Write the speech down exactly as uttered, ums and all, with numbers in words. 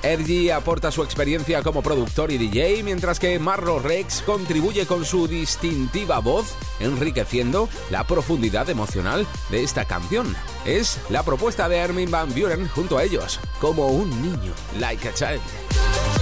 Ergy aporta su experiencia como productor y D J, mientras que Marro Rex contribuye con su distintiva voz, enriqueciendo la profundidad emocional de esta canción. Es la propuesta de Armin van Buuren junto a ellos, Como un niño, Like a Child.